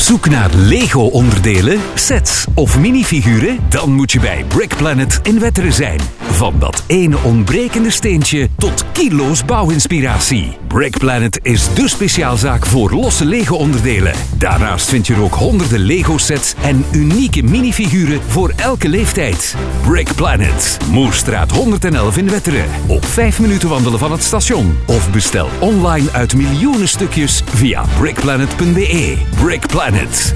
zoek naar Lego-onderdelen, sets of minifiguren? Dan moet je bij Brick Planet in Wetteren zijn. Van dat ene ontbrekende steentje tot kilo's bouwinspiratie. Brick Planet is dé speciaalzaak voor losse Lego-onderdelen. Daarnaast vind je er ook honderden Lego-sets en unieke minifiguren voor elke leeftijd. Brick Planet, Moerstraat 111 in Wetteren. Op 5 minuten wandelen van het station. Of bestel online uit miljoenen stukjes via brickplanet.be. Brick Planet.